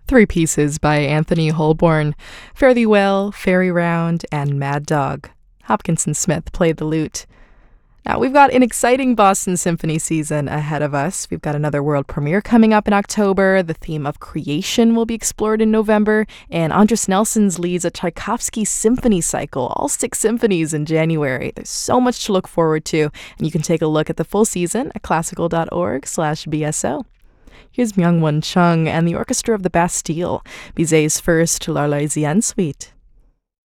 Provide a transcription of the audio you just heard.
Three pieces by Anthony Holborn: Fare Thee Well, Fairy Round, and Mad Dog. Hopkinson Smith played the lute. Now, we've got an exciting Boston Symphony season ahead of us. We've got another world premiere coming up in October. The theme of creation will be explored in November. And Andras Nelsons leads a Tchaikovsky symphony cycle, all 6 symphonies in January. There's so much to look forward to. And you can take a look at the full season at classical.org/BSO. Here's Myung-Won Chung and the Orchestra of the Bastille, Bizet's first L'Arlésienne Suite.